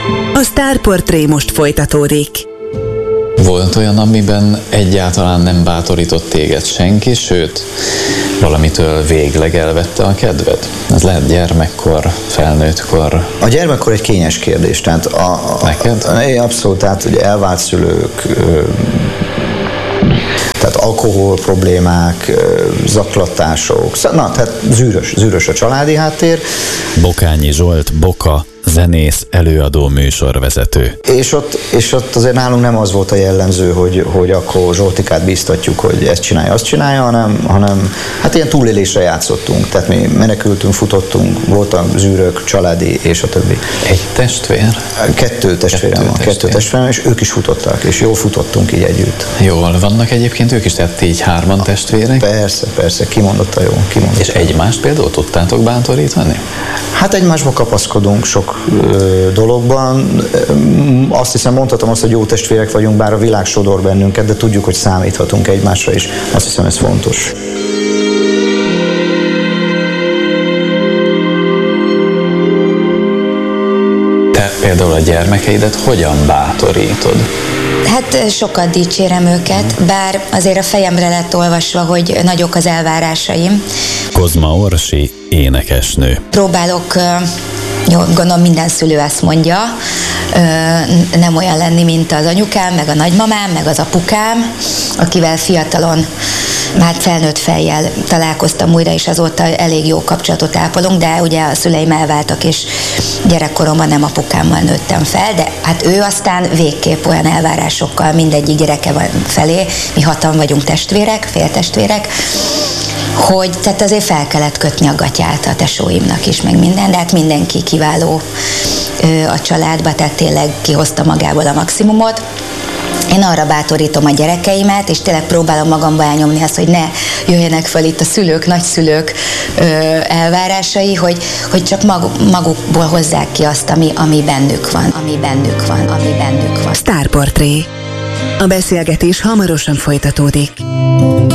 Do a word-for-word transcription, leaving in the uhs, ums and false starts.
A Sztárportré most folytatódik. Volt olyan, amiben egyáltalán nem bátorított téged senki, sőt, valamitől végleg elvette a kedved? Ez lehet gyermekkor, felnőttkor. A gyermekkor egy kényes kérdés. Tehát a, a, Neked? A, abszolút, tehát ugye elvált szülők, tehát alkohol problémák, zaklatások, na, tehát zűrös, zűrös a családi háttér. Bokányi Zsolt, Boka, zenész, előadó, műsorvezető. És ott, és ott azért nálunk nem az volt a jellemző, hogy, hogy akkor Zsoltikát bíztatjuk, hogy ezt csinálja, azt csinálja, hanem, hanem hát ilyen túlélésre játszottunk. Tehát mi menekültünk, futottunk, voltak zűrök, családi és a többi. Egy testvér? Kettő testvérem van, testvér. kettő testvérem, és ők is futottak, és jól futottunk így együtt. Jól vannak egyébként ők is, tehát így hárman testvérek? Persze, persze, kimondottan jó. Kimondottan és egymást például tudtátok bántorítani? Hát egymásba kapaszkodunk sok ö, dologban. Azt hiszem, mondhatom azt, hogy jó testvérek vagyunk, bár a világ sodor bennünket, de tudjuk, hogy számíthatunk egymásra, és azt hiszem, ez fontos. Te például a gyermekeidet hogyan bátorítod? Hát sokat dicsérem őket, bár azért a fejemre lett olvasva, hogy nagyok az elvárásaim. Kozma Orsi, énekesnő. Próbálok, jó, gondolom minden szülő ezt mondja, nem olyan lenni, mint az anyukám, meg a nagymamám, meg az apukám, akivel fiatalon már felnőtt fejjel találkoztam újra, és azóta elég jó kapcsolatot ápolunk, de ugye a szüleim elváltak, és gyerekkoromban nem apukámmal nőttem fel, de hát ő aztán végképp olyan elvárásokkal mindegyik gyereke van felé, mi hatan vagyunk testvérek, féltestvérek, hogy tehát azért fel kellett kötni a gatyát a tesóimnak is, meg minden, de hát mindenki kiváló a családba, tehát tényleg kihozta magából a maximumot. Én arra bátorítom a gyerekeimet, és tényleg próbálom magamba elnyomni azt, hogy ne jöjjenek föl itt a szülők, nagyszülők ö, elvárásai, hogy, hogy csak mag, magukból hozzák ki azt, ami, ami bennük van, ami bennük van, ami bennük van. Sztárportré. A beszélgetés hamarosan folytatódik.